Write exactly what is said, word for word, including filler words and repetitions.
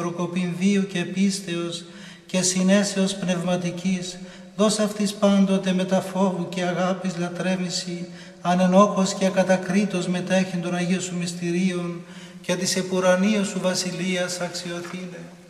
προκοπήν βίου και πίστεως και συνέσεως πνευματικής, δώσ' αυτής πάντοτε με τα φόβου και αγάπης λατρεύηση, ανενόχως και ακατακρίτως μετέχει των Αγίων σου μυστηρίων και της επουρανίας σου βασιλείας αξιοθήνε.